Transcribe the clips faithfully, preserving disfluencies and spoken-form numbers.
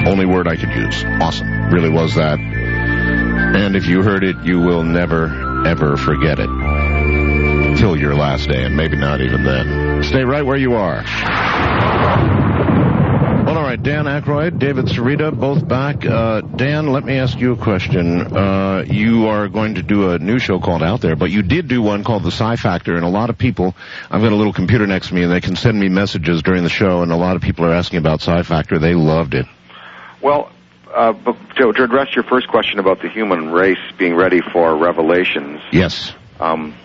Only word I could use. Awesome. Really was that. And if you heard it, you will never, ever forget it. Till your last day, and maybe not even then. Stay right where you are. Well, all right, Dan Aykroyd, David Sarita, both back. Uh, Dan, let me ask you a question. Uh, you are going to do a new show called Out There, but you did do one called The Psi Factor, and a lot of people, I've got a little computer next to me, and they can send me messages during the show, and a lot of people are asking about Psi Factor. They loved it. Well, uh, but to, to address your first question about the human race being ready for revelations. Yes. Um,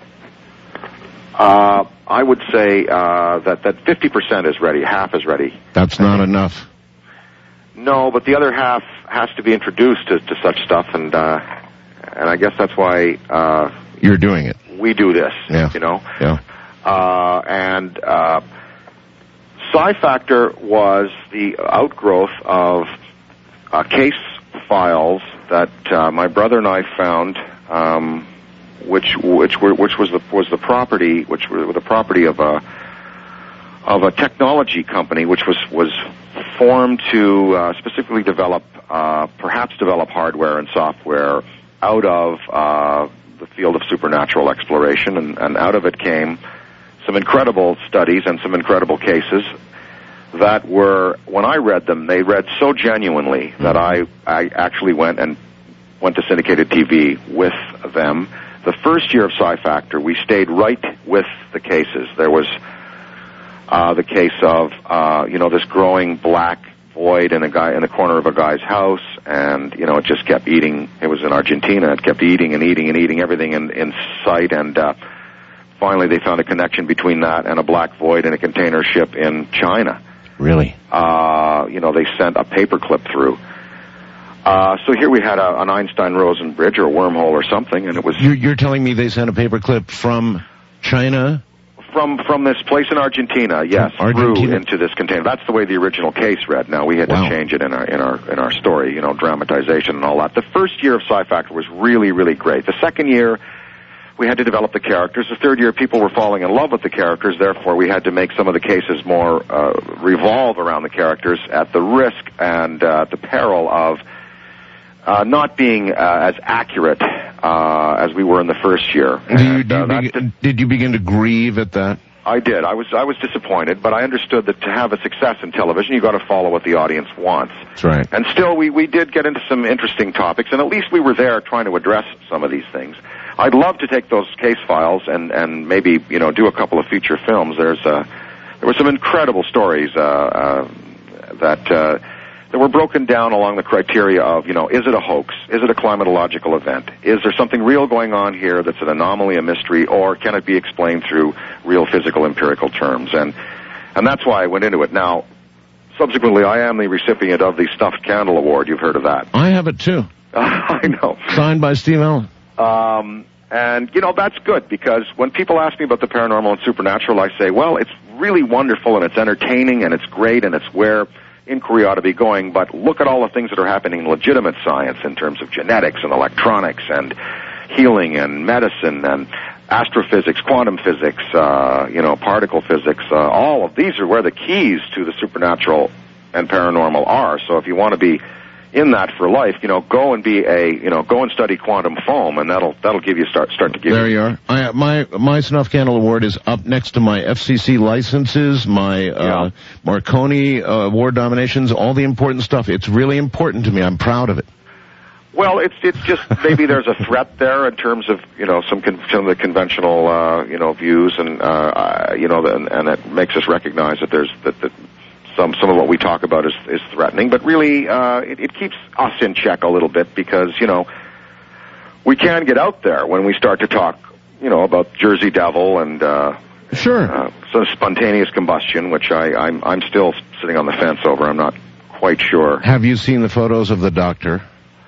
uh, I would say uh, that, that fifty percent is ready, half is ready. That's not enough. No, but the other half has to be introduced to, to such stuff, and uh, and I guess that's why uh, you're doing it. We do this, yeah. you know. Yeah. Uh, and uh, Psi Factor was the outgrowth of uh, case files that uh, my brother and I found. Um, which which were which was the was the property which were the property of a of a technology company which was was formed to uh, specifically develop uh, perhaps develop hardware and software out of uh, the field of supernatural exploration, and, and out of it came some incredible studies and some incredible cases that were, when I read them, they read so genuinely that I I actually went and went to syndicated T V with them. The first year of Psi Factor, we stayed right with the cases. There was uh, the case of, uh, you know, this growing black void in a guy in the corner of a guy's house, and, you know, it just kept eating. It was in Argentina. It kept eating and eating and eating everything in, in sight, and uh, finally they found a connection between that and a black void in a container ship in China. Really? Uh, you know, they sent a paperclip through. Uh, so here we had a, an Einstein-Rosen bridge or a wormhole or something, and it was... You're, you're telling me they sent a paperclip from China? From from this place in Argentina, yes, Argentina? through into this container. That's the way the original case read. Now, we had wow. to change it in our in our in our story, you know, dramatization and all that. The first year of Psi Factor was really, really great. The second year, we had to develop the characters. The third year, people were falling in love with the characters. Therefore, we had to make some of the cases more uh, revolve around the characters at the risk and uh, the peril of Uh, not being uh, as accurate uh, as we were in the first year. Do you, and, do you uh, begin, did you begin to grieve at that? I did. I was I was disappointed, but I understood that to have a success in television, you got to follow what the audience wants. That's right. And still, we we did get into some interesting topics, and at least we were there trying to address some of these things. I'd love to take those case files and and maybe you know do a couple of feature films. There's uh, there were some incredible stories uh, uh, that. Uh, that were broken down along the criteria of, you know, is it a hoax? Is it a climatological event? Is there something real going on here that's an anomaly, a mystery, or can it be explained through real physical empirical terms? And and that's why I went into it. Now, subsequently, I am the recipient of the Stuffed Candle Award. You've heard of that. I have it, too. I know. Signed by Steve Allen. Um, and, you know, that's good, because when people ask me about the paranormal and supernatural, I say, well, it's really wonderful, and it's entertaining, and it's great, and it's where inquiry ought to be going, but look at all the things that are happening in legitimate science in terms of genetics and electronics and healing and medicine and astrophysics, quantum physics, uh, you know, particle physics. Uh, all of these are where the keys to the supernatural and paranormal are. So if you want to be in that for life, you know, go and be a, you know, go and study quantum foam, and that'll that'll give you start start to give. There you, you are. I, my my Snuff Candle Award is up next to my F C C licenses, my uh, yeah. Marconi uh, award nominations, all the important stuff. It's really important to me. I'm proud of it. Well, it's it's just maybe there's a threat there in terms of you know some con- some of the conventional uh, you know views, and uh, uh, you know, and, and it makes us recognize that there's that. that Some some of what we talk about is, is threatening, but really uh, it, it keeps us in check a little bit, because you know we can get out there when we start to talk, you know, about Jersey Devil and uh, sure, uh, so spontaneous combustion, which I I'm I'm still sitting on the fence over. I'm not quite sure. Have you seen the photos of the doctor?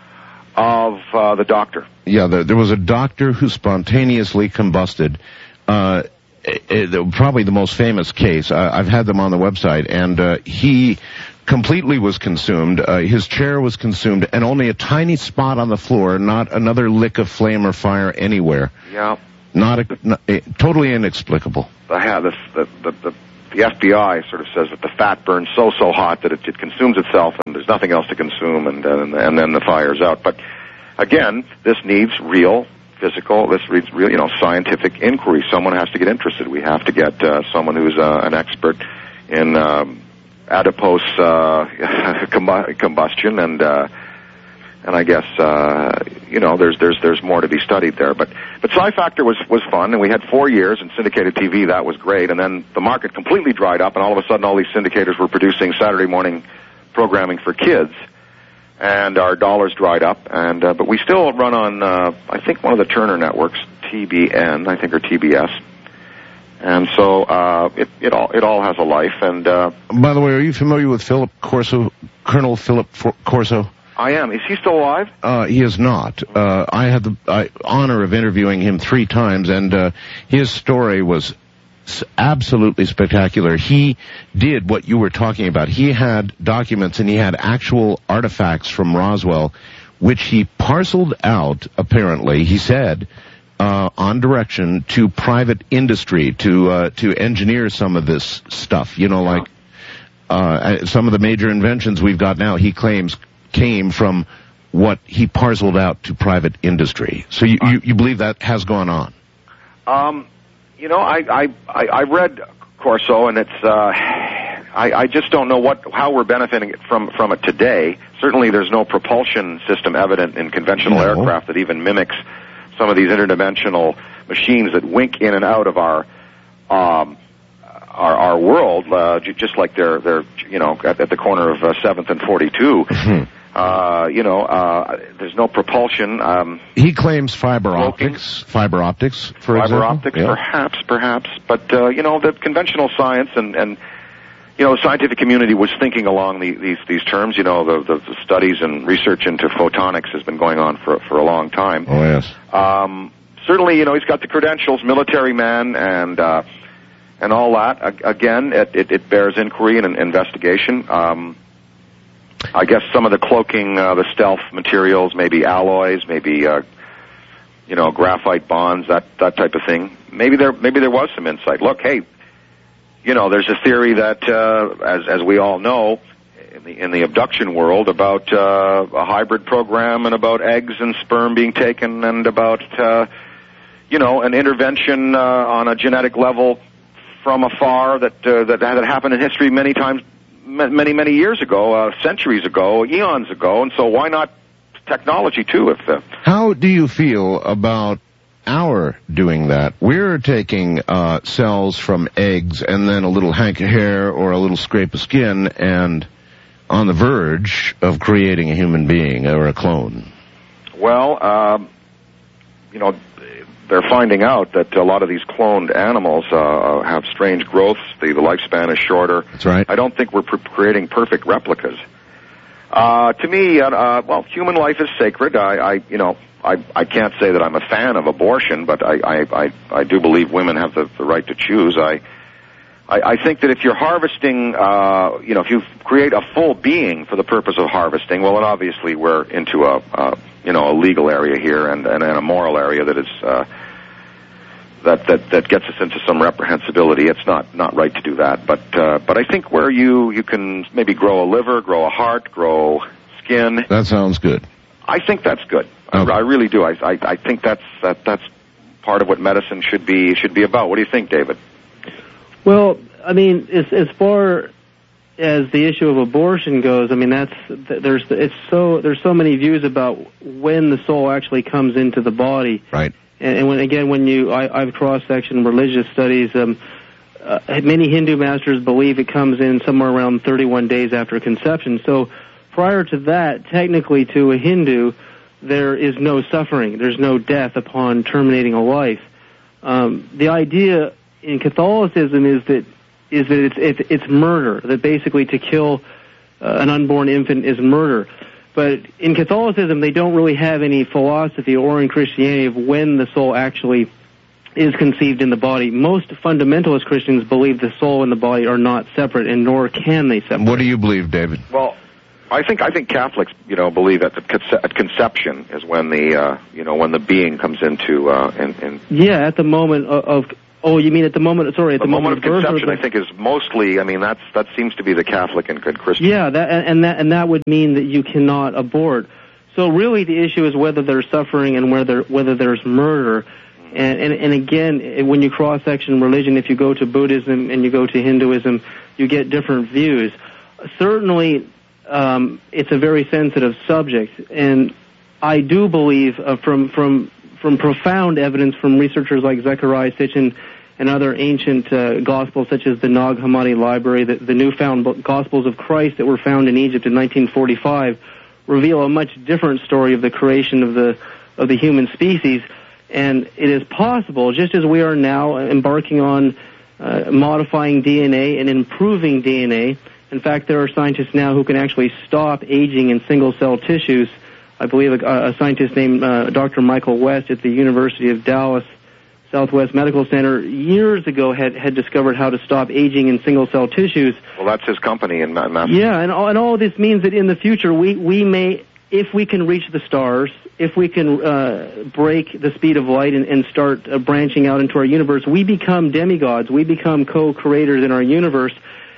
Of uh, the doctor? Yeah, the, there was a doctor who spontaneously combusted. Uh, It, it, probably the most famous case. Uh, I've had them on the website, and uh, he completely was consumed. Uh, his chair was consumed, and only a tiny spot on the floor, not another lick of flame or fire anywhere. Yeah. Not, a, not a, totally inexplicable. I have this, the, the, the the F B I sort of says that the fat burns so so hot that it, it consumes itself, and there's nothing else to consume, and and, and then the fire's out. But again, this needs real physical, this needs real, you know, scientific inquiry. Someone has to get interested. We have to get uh, someone who's uh, an expert in um, adipose uh, combustion, and uh, and I guess uh, you know, there's there's there's more to be studied there. But but Psi Factor was was fun, and we had four years in syndicated T V. That was great, and then the market completely dried up, and all of a sudden, all these syndicators were producing Saturday morning programming for kids. And our dollars dried up, and uh, but we still run on, uh, I think, one of the Turner networks, T B N, I think, or T B S. And so uh, it it all it all has a life. And uh, by the way, are you familiar with Philip Corso, Colonel Philip Corso? I am. Is he still alive? Uh, he is not. Uh, I had the uh, honor of interviewing him three times, and uh, his story was absolutely spectacular. He did what you were talking about. He had documents and he had actual artifacts from Roswell, which he parceled out, apparently, he said, uh, on direction to private industry to uh, to engineer some of this stuff. You know, like uh, some of the major inventions we've got now, he claims, came from what he parceled out to private industry. So you, you, you believe that has gone on? Um... You know, I I I, I read Corso, and it's uh, I I just don't know what how we're benefiting from from it today. Certainly, there's no propulsion system evident in conventional no. aircraft that even mimics some of these interdimensional machines that wink in and out of our um our our world, uh, just like they're they're you know at, at the corner of uh, seventh and forty-two. Mm-hmm. Uh, you know, uh, there's no propulsion. Um, he claims fiber smoking. optics, fiber optics, for fiber example. optics, yeah. perhaps, perhaps. But, uh, you know, the conventional science and, and, you know, the scientific community was thinking along the, these, these terms. You know, the, the, the studies and research into photonics has been going on for, for a long time. Oh, yes. Um, certainly, you know, he's got the credentials, military man, and, uh, and all that. Again, it, it, it bears inquiry and investigation. Um, I guess some of the cloaking, uh, the stealth materials, maybe alloys, maybe, uh, you know, graphite bonds, that, that type of thing. Maybe there, maybe there was some insight. Look, hey, you know, there's a theory that, uh, as, as we all know, in the, in the abduction world, about, uh, a hybrid program and about eggs and sperm being taken and about, uh, you know, an intervention, uh, on a genetic level from afar that, uh, that, that happened in history many times, many, many years ago, uh, centuries ago, eons ago, and so why not technology, too? If uh, How do you feel about our doing that? We're taking uh, cells from eggs and then a little hank of hair or a little scrape of skin and on the verge of creating a human being or a clone. Well, um, you know, they're finding out that a lot of these cloned animals uh, have strange growths. The, the lifespan is shorter. That's right. I don't think we're pr- creating perfect replicas. Uh, to me, uh, uh, well, human life is sacred. I, I you know, I, I can't say that I'm a fan of abortion, but I, I, I, I do believe women have the, the right to choose. I, I, I think that if you're harvesting, uh, you know, if you create a full being for the purpose of harvesting, well, then obviously we're into a, uh, you know, a legal area here and, and, and a moral area that is, uh, that, that, that gets us into some reprehensibility. It's not, not right to do that. But, uh, but I think where you, you can maybe grow a liver, grow a heart, grow skin. That sounds good. I think that's good. Okay. I, I really do. I, I, I think that's, that, that's part of what medicine should be, should be about. What do you think, David? Well, I mean, as, as far as the issue of abortion goes, I mean, that's there's it's so there's so many views about when the soul actually comes into the body. Right. And, and when again, when you I, I've cross-sectioned religious studies. Um, uh, many Hindu masters believe it comes in somewhere around thirty-one days after conception. So prior to that, technically, to a Hindu, there is no suffering. There's no death upon terminating a life. Um, the idea in Catholicism is that is that it's it's, it's murder. That basically to kill uh, an unborn infant is murder. But in Catholicism, they don't really have any philosophy, or in Christianity, of when the soul actually is conceived in the body. Most fundamentalist Christians believe the soul and the body are not separate, and nor can they separate. What do you believe, David? Well, I think I think Catholics, you know, believe that the conce- at conception is when the uh, you know when the being comes into uh, in, in yeah, at the moment of, of Oh, you mean at the moment? Sorry, at the, the moment, moment of birth, conception. I think is mostly. I mean, that's that seems to be the Catholic and Christian. Yeah, that and that and that would mean that you cannot abort. So really, the issue is whether there's suffering and whether whether there's murder. And and, and again, when you cross section religion, if you go to Buddhism and you go to Hinduism, you get different views. Certainly, um, it's a very sensitive subject, and I do believe uh, from from from profound evidence from researchers like Zecharia Sitchin and other ancient uh, gospels such as the Nag Hammadi Library, the, the newfound Gospels of Christ that were found in Egypt in nineteen forty-five, reveal a much different story of the creation of the of the human species. And it is possible, just as we are now embarking on uh, modifying D N A and improving D N A. In fact, there are scientists now who can actually stop aging in single-cell tissues. I believe a, a scientist named uh, Doctor Michael West at the University of Dallas Southwest Medical Center years ago had, had discovered how to stop aging in single-cell tissues. Well, that's his company in Massachusetts. Yeah, and all, and all this means that in the future we, we may, if we can reach the stars, if we can uh, break the speed of light and, and start uh, branching out into our universe, we become demigods. We become co-creators in our universe,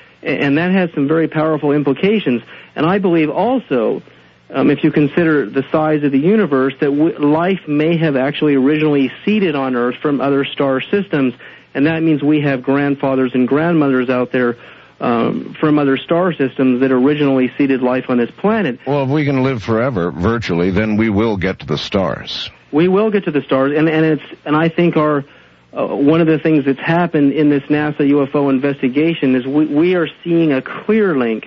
and that has some very powerful implications. And I believe also, um, if you consider the size of the universe, that w- life may have actually originally seeded on Earth from other star systems, and that means we have grandfathers and grandmothers out there Um, from other star systems that originally seeded life on this planet. Well, if we can live forever, virtually, then we will get to the stars. We will get to the stars, and, and it's and I think our uh, one of the things that's happened in this NASA U F O investigation is we, we are seeing a clear link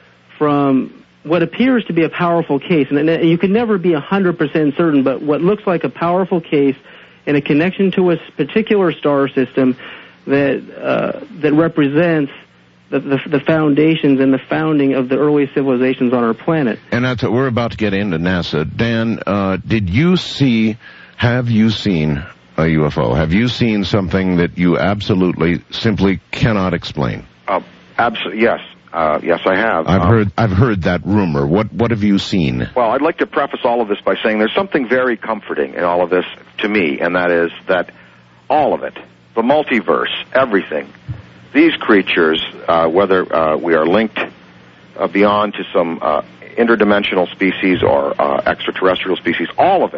from what appears to be a powerful case, and, and you can never be one hundred percent certain, but what looks like a powerful case and a connection to a particular star system that uh, that represents The, the, the foundations and the founding of the early civilizations on our planet. And that's what we're about to get into NASA. Dan, uh, did you see, have you seen a U F O? Have you seen something that you absolutely simply cannot explain? Uh, absolutely, yes. Uh, yes, I have. I've um, heard I've heard that rumor. What what have you seen? Well, I'd like to preface all of this by saying there's something very comforting in all of this to me, and that is that all of it, the multiverse, everything, these creatures, uh, whether uh, we are linked uh, beyond to some uh, interdimensional species or uh, extraterrestrial species, all of it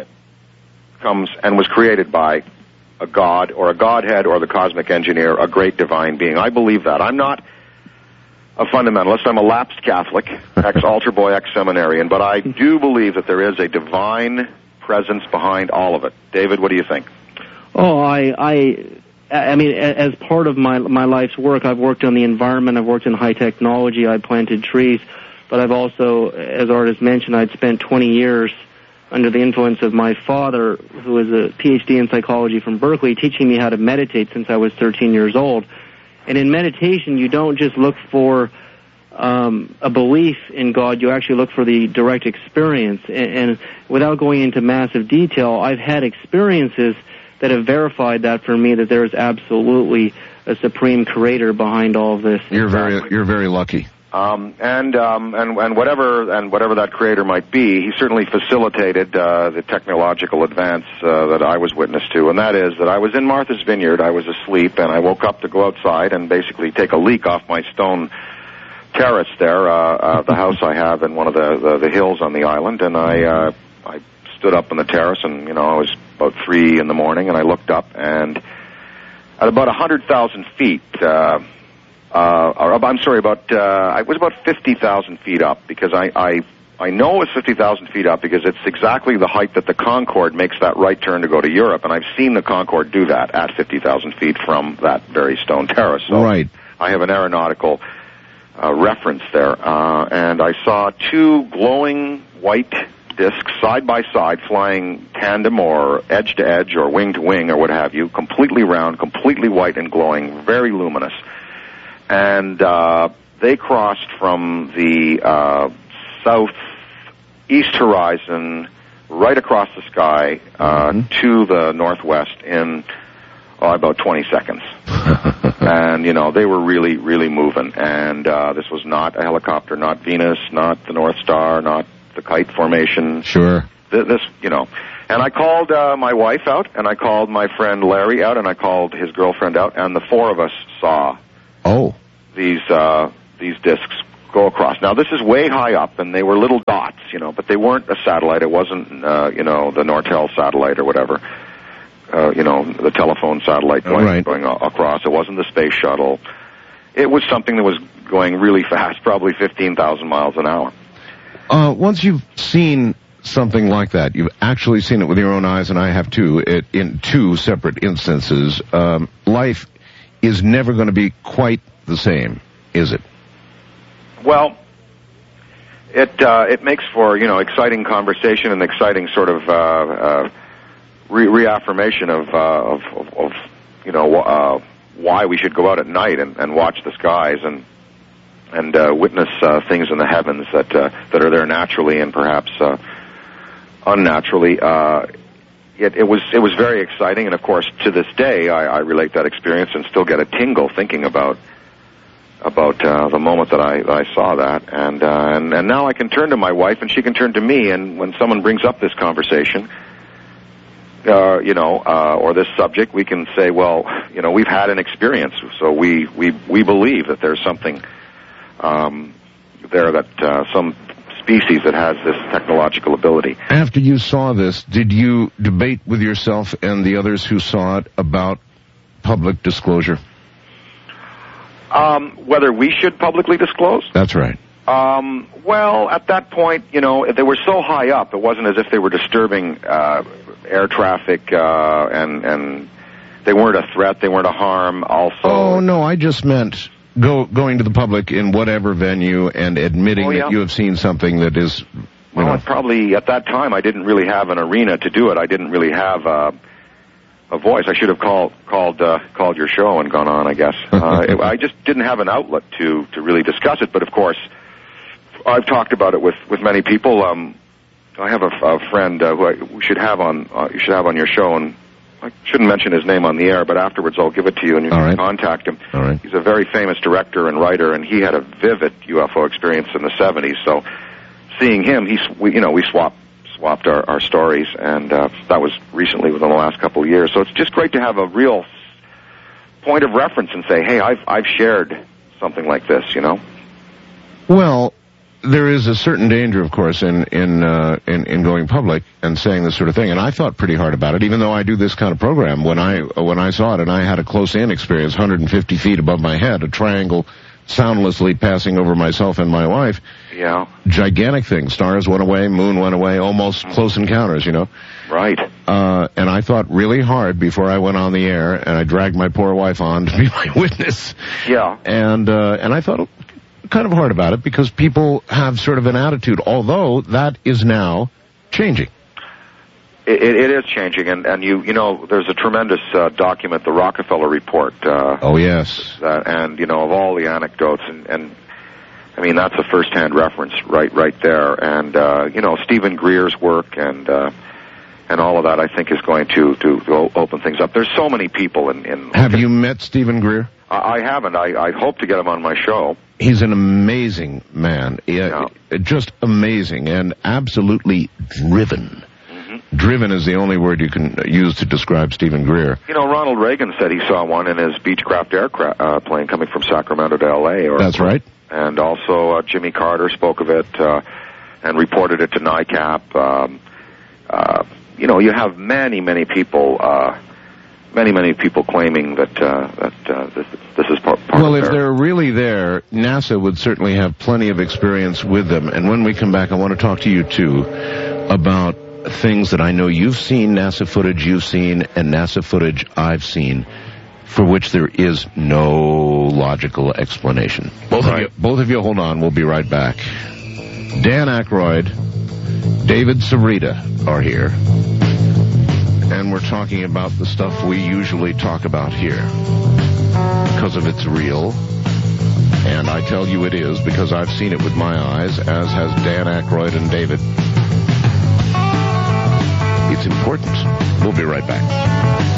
comes and was created by a god or a godhead or the cosmic engineer, a great divine being. I believe that. I'm not a fundamentalist. I'm a lapsed Catholic, ex-altar boy, ex-seminarian, but I do believe that there is a divine presence behind all of it. David, what do you think? Oh, I... I I mean, as part of my my life's work, I've worked on the environment, I've worked in high technology, I planted trees, but I've also, as Art has mentioned, I'd spent twenty years under the influence of my father, who was a P H D in psychology from Berkeley, teaching me how to meditate since I was thirteen years old. And in meditation, you don't just look for um, a belief in God, you actually look for the direct experience. And, and without going into massive detail, I've had experiences that have verified that for me, that there is absolutely a supreme creator behind all of this. You're very, you're very lucky. Um, and, um, and and whatever and whatever that creator might be, he certainly facilitated uh, the technological advance uh, that I was witness to, and that is that I was in Martha's Vineyard, I was asleep, and I woke up to go outside and basically take a leak off my stone terrace there, uh, uh, the house I have in one of the, the, the hills on the island, and I uh, I stood up on the terrace, and you know I was about three in the morning, and I looked up, and at about a hundred thousand feet, uh, uh, or I'm sorry, about uh, I was about fifty thousand feet up, because I I, I know it's fifty thousand feet up because it's exactly the height that the Concorde makes that right turn to go to Europe, and I've seen the Concorde do that at fifty thousand feet from that very stone terrace. So right. I have an aeronautical uh, reference there, uh, and I saw two glowing white discs side by side flying tandem or edge to edge or wing to wing or what have you, completely round, completely white and glowing, very luminous. And uh, they crossed from the uh, southeast horizon right across the sky uh, mm-hmm. to the northwest in oh, about twenty seconds. And, you know, they were really, really moving. And uh, this was not a helicopter, not Venus, not the North Star, not the Kite Formation. Sure. th- this, you know. And I called uh, my wife out, and I called my friend Larry out, and I called his girlfriend out, and the four of us saw oh. these uh, these discs go across. Now, this is way high up, and they were little dots, you know, but they weren't a satellite. It wasn't, uh, you know, the Nortel satellite or whatever, uh, you know, the telephone satellite going, right. going across. It wasn't the space shuttle. It was something that was going really fast, probably fifteen thousand miles an hour. Uh, once you've seen something like that, you've actually seen it with your own eyes, and I have too, it, in two separate instances, um, life is never going to be quite the same, is it? Well, it uh, it makes for, you know, exciting conversation and exciting sort of uh, uh, re- reaffirmation of, uh, of, of, of, you know, uh, why we should go out at night and, and watch the skies and and uh, witness uh, things in the heavens that uh, that are there naturally and perhaps uh, unnaturally. Uh, it, it was it was very exciting, and of course, to this day, I, I relate that experience and still get a tingle thinking about. about uh, the moment that I, that I saw that, and, uh, and and now I can turn to my wife, and she can turn to me, and when someone brings up this conversation, uh, you know, uh, or this subject, we can say, well, you know, we've had an experience, so we we, we believe that there's something um, there, that uh, some species that has this technological ability. After you saw this, did you debate with yourself and the others who saw it about public disclosure? Um, whether we should publicly disclose? That's right. Um, well, at that point, you know, they were so high up, it wasn't as if they were disturbing uh, air traffic, uh, and and they weren't a threat, they weren't a harm. Also, oh no, I just meant go going to the public in whatever venue and admitting oh, yeah. that you have seen something that is. You well, know. it probably at that time I didn't really have an arena to do it. I didn't really have. Uh, A voice. I should have called called uh, called your show and gone on, I guess. Uh, I just didn't have an outlet to, to really discuss it. But of course, I've talked about it with, with many people. Um, I have a, a friend uh, who I, we should have on uh, you should have on your show, and I shouldn't mention his name on the air, but afterwards I'll give it to you, and you All can right. contact him. All right. He's a very famous director and writer, and he had a vivid U F O experience in the seventies. So, seeing him, he's we, you know we swapped. swapped our, our stories, and uh, that was recently within the last couple of years. So it's just great to have a real point of reference and say, hey, I've I've shared something like this, you know? Well, there is a certain danger, of course, in in, uh, in in going public and saying this sort of thing. And I thought pretty hard about it, even though I do this kind of program. When I when I saw it, and I had a close-in experience, one hundred fifty feet above my head, a triangle soundlessly passing over myself and my wife. Yeah. Gigantic thing. Stars went away, moon went away, almost mm-hmm. close encounters, you know. Right. Uh, and I thought really hard before I went on the air, and I dragged my poor wife on to be my witness. Yeah. And, uh, and I thought kind of hard about it because people have sort of an attitude, although that is now changing. It, it is changing, and, and you you know, there's a tremendous uh, document, the Rockefeller Report. Uh, oh, yes. Uh, and, you know, of all the anecdotes, and, and I mean, that's a first-hand reference right right there. And, uh, you know, Stephen Greer's work and uh, and all of that, I think, is going to, to, to open things up. There's so many people in... in Have you met Stephen Greer? I, I haven't. I, I hope to get him on my show. He's an amazing man. Yeah, yeah. Just amazing and absolutely driven. Driven is the only word you can use to describe Stephen Greer. You know, Ronald Reagan said he saw one in his Beechcraft aircraft uh, plane coming from Sacramento to L A. Or, That's right. And also uh, Jimmy Carter spoke of it uh, and reported it to NICAP. Um, uh, you know, you have many, many people, uh, many, many people claiming that uh, that uh, this, this is part, part well, of if their... they're really there, NASA would certainly have plenty of experience with them. And when we come back, I want to talk to you, too, about things that I know you've seen, NASA footage you've seen, and NASA footage I've seen, for which there is no logical explanation. Both right. of you, both of you hold on. We'll be right back. Dan Aykroyd, David Sarita are here, and we're talking about the stuff we usually talk about here, because of it's real. And I tell you it is, because I've seen it with my eyes, as has Dan Aykroyd and David. It's important. We'll be right back.